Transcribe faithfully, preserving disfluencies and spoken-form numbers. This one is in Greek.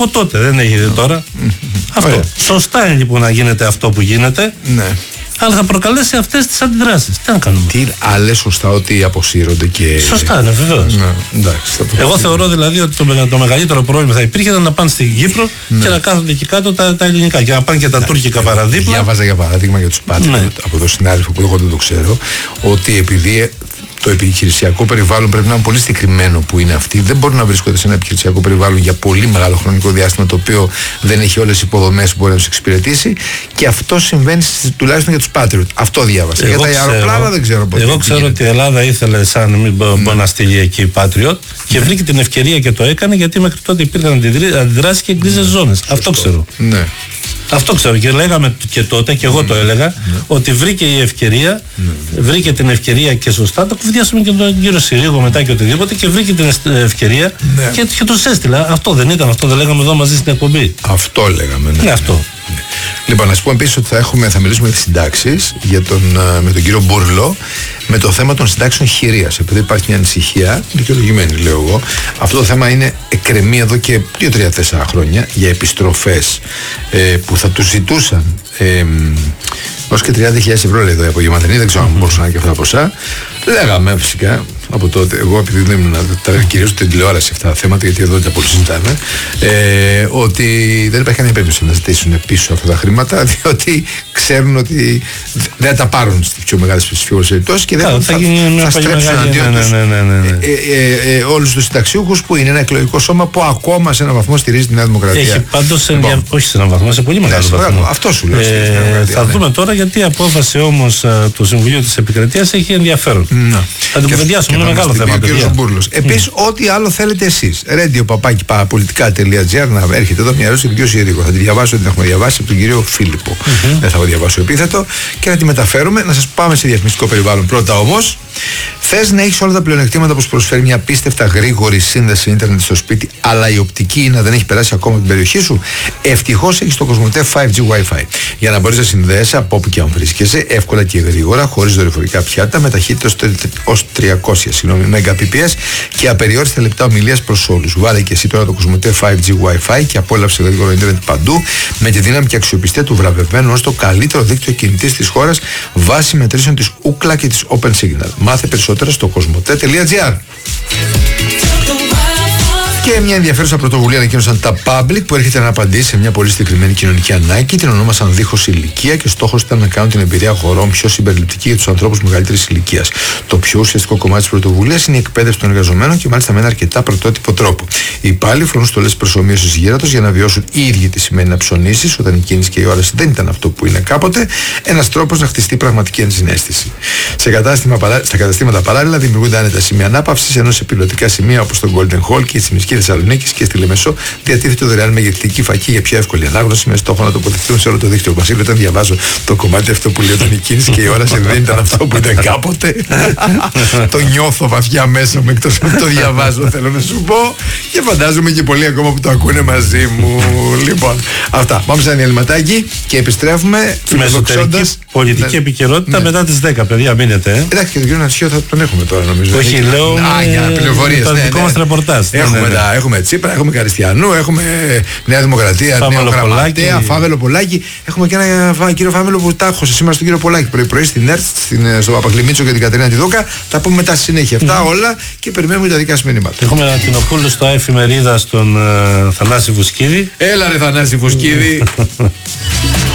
από τότε, δεν έγινε τώρα. Αυτό. Ωραία. Σωστά είναι λοιπόν να γίνεται αυτό που γίνεται. Ναι. Αλλά θα προκαλέσει αυτές τις αντιδράσεις. Τι να κάνουμε. Τι άλλε σωστά ότι αποσύρονται και. Σωστά, ναι, βεβαίως. Ναι, εντάξει, εγώ θεωρώ δηλαδή ότι το, το μεγαλύτερο πρόβλημα θα υπήρχε να πάνε στην Κύπρο ναι. και να κάθονται εκεί κάτω τα, τα ελληνικά και να πάνε και τα ναι. τουρκικά παραδείγματα. Διάβαζα για παράδειγμα για τους Patriot ναι. από τον συνάδελφο που εγώ δεν το ξέρω, ότι επειδή το επιχειρησιακό περιβάλλον πρέπει να είναι πολύ συγκεκριμένο που είναι αυτοί. Δεν μπορούν να βρίσκονται σε ένα επιχειρησιακό περιβάλλον για πολύ μεγάλο χρονικό διάστημα, το οποίο δεν έχει όλες τις υποδομές που μπορεί να τους εξυπηρετήσει. Και αυτό συμβαίνει τουλάχιστον για τους Patriot. Αυτό διάβασα. Για τα αεροπλάνα δεν ξέρω πώς. Εγώ ξέρω ότι η Ελλάδα ήθελε, σαν να μην μπορεί να στείλει εκεί Patriot και βρήκε την ευκαιρία και το έκανε, γιατί μέχρι τότε υπήρχαν αντιδράσεις και γκρίζες ζώνες. Αυτό ξέρω. Ναι. Αυτό ξέρω και λέγαμε και τότε και εγώ mm. το έλεγα mm. ότι βρήκε η ευκαιρία, mm. βρήκε την ευκαιρία και σωστά, το κουβεντιάσαμε και τον κύριο Συρίγο μετά και οτιδήποτε και βρήκε την ευκαιρία mm. και, και τους έστειλα. Αυτό δεν ήταν, αυτό δεν λέγαμε εδώ μαζί στην εκπομπή. Αυτό λέγαμε. Ναι, ναι αυτό. Ναι. Λοιπόν, να σου πω επίσης ότι θα, έχουμε, θα μιλήσουμε για τις συντάξεις για τον, με τον κύριο Μπούρλο με το θέμα των συντάξεων χειρίας. Επειδή υπάρχει μια ανησυχία, δικαιολογημένη λέω εγώ, αυτό το θέμα είναι εκκρεμεί εδώ και δύο τρία τέσσερα χρόνια για επιστροφές ε, που θα τους ζητούσαν ε, ως και τριάντα χιλιάδες ευρώ, λέει εδώ η απογευματινή, δεν ξέρω αν μπορούσαν να είναι και αυτά τα ποσά. Λέγαμε φυσικά από τότε, εγώ επειδή δεν ήμουν, τα έλεγα κυρίως στην τηλεόραση αυτά τα θέματα, γιατί εδώ τα πολύ συζητάμε, ε, ότι δεν υπάρχει κανένα περίπτωση να ζητήσουν πίσω αυτά τα χρήματα, διότι ξέρουν ότι δεν τα πάρουν στις πιο μεγάλες ψηφιακές περιπτώσεις και δεν θα, θα, θα στρέψουν αντίον τους ναι, ναι, ναι, ναι. ε, ε, ε, όλους τους συνταξιούχους που είναι ένα εκλογικό σώμα που ακόμα σε έναν βαθμό στηρίζει τη Νέα Δημοκρατία. Έχει πάντως, λοιπόν, όχι σε έναν βαθμό, σε πολύ μεγάλο ναι, βαθμό. Αυτό σου λέω. Ε, θα ναι. δούμε τώρα, γιατί η απόφαση όμως του Συμβουλίου της Επικρατείας έχει ενδιαφέρον. Ναι. Θα την κουβεντιάσουμε, είναι μεγάλο θέμα. Επίσης, ό,τι άλλο θέλετε εσείς. radio παπάκι παραπολιτικά τελεία τζι άρ να έρχεται εδώ μια ερώτηση του κ. Συρίγο. Θα τη διαβάσω, την έχουμε διαβάσει από τον κύριο Φίλιππο. Mm-hmm. Δεν θα διαβάσω επίθετο και να τη μεταφέρουμε. Να σας πάμε σε διαφημιστικό περιβάλλον πρώτα όμως. Θες να έχεις όλα τα πλεονεκτήματα που προσφέρει μια απίστευτα γρήγορη σύνδεση ίντερνετ στο σπίτι, αλλά η οπτική να δεν έχει περάσει ακόμα την περιοχή σου? Ευτυχώς έχεις το Κοσμοτέ φάιβ τζι Wi-Fi. Για να μπορείς να συνδέεσαι από όπου και αν βρίσκεσαι, εύκολα και γρήγορα, χωρίς δορυφορικά πιάτα, με ταχύτητα ως τριακόσια Mbps και απεριόριστα λεπτά ομιλίας προς όλους. Βάλε και εσύ τώρα το Κοσμοτέ φάιβ τζι Wi-Fi και απόλαυσε γρήγορο ίντερνετ παντού, με τη δύναμη και αξιοπιστία του βραβευμένου ως το καλύτερο δίκτυο κινητής της χώρας βάσει μετρήσεων της Ookla και της Open Signal. Μάθε περισσότερα στο κοσμοτέ τελεία τζι άρ. Και μια ενδιαφέρουσα πρωτοβουλία ανακοίνωσαν τα Public, που έρχεται να απαντήσει σε μια πολύ συγκεκριμένη κοινωνική ανάγκη. Την ονόμασαν δίχως ηλικία και στόχος ήταν να κάνουν την εμπειρία αγορών πιο συμπεριληπτική για τους ανθρώπους μεγαλύτερης ηλικίας. Το πιο ουσιαστικό κομμάτι της πρωτοβουλίας είναι η εκπαίδευση των εργαζομένων και μάλιστα με ένα αρκετά πρωτότυπο τρόπο. Οι υπάλληλοι φορούν στολές προσωμείωσης γέρατος για να βιώσουν οι ίδιοι τι σημαίνει να ψωνίσεις όταν η κίνηση και η όραση δεν ήταν αυτό που είναι κάποτε. Ένας τρόπος να χτιστεί πραγματική ενσυναίσθηση. Σε κατάστημα, στα καταστήματα παράλληλα δημιουργούνται άνετα σημεία ανάπαυσης, ενώ σε πιλωτικά σημεία όπως το Golden Hall και η Τσιμισκή Θεσσαλονίκης και στη Λεμεσό διατίθεται δωρεάν μεγεθυντική φακή για πιο εύκολη ανάγνωση, με στόχο να τοποθετηθούν σε όλο το δίκτυο. Βασίλειο, όταν διαβάζω το κομμάτι αυτό που λέει όταν η κίνηση και η όραση δεν ήταν αυτό που ήταν κάποτε, το νιώθω βαθιά μέσα μου, εκτός από το διαβάζω, θέλω να σου πω, και φαντάζομαι και πολλοί ακόμα που το ακούνε μαζί μου. Λοιπόν, αυτά. Πάμε σε ένα διαλυματάκι και επιστρέφουμε φιλοδοξώντας πολιτική ναι. επικαιρότητα ναι. μετά τις δέκα, παιδιά, μείνετε. Ε. Εντάξει, και τον κύριο Νατσιό θα τον έχουμε τώρα, νομίζω. Όχι, λέω. Α, για πληροφορίες. Το δικό μας ρεπορτάζ. Έχουμε, τα, έχουμε Τσίπρα, έχουμε Καριστιανού, έχουμε Νέα Δημοκρατία, Νέα Γραμματέα, Φάβελο Πολάκη. Έχουμε και ένα κύριο Φάβελο που τα έχω σήμερα στον κύριο Πολάκη πρωί-πρωί στην ΕΡΤ, στο Παπαγκλημίτσο και την Κατερίνα Τιδόκα. Τα πούμε μετά στη συνέχεια. Αυτά mm. όλα και περιμένουμε τα δικά σας μηνύματα. Έχουμε ένα κοινοπούλο στο εφημερίδα στον uh, Θανάση Βουσκίδη. Έλα ρε Θανάση Βουσκίδη.